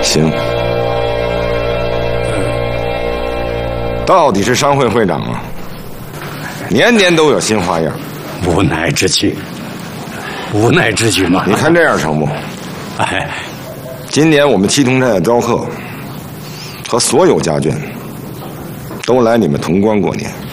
行。到底是商会会长啊，年年都有新花样。 无奈之举，无奈之举嘛。 你看这样成不？ 哎， 今年我们七通寨的招客和所有家眷都来你们潼关过年。